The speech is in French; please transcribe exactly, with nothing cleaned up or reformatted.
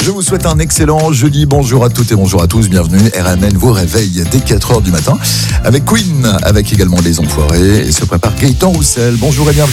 Je vous souhaite un excellent jeudi. Bonjour à toutes et bonjour à tous. Bienvenue. R M N vous réveille dès quatre heures du matin avec Queen, avec également Les Enfoirés. Et se prépare Gaëtan Roussel. Bonjour et bienvenue.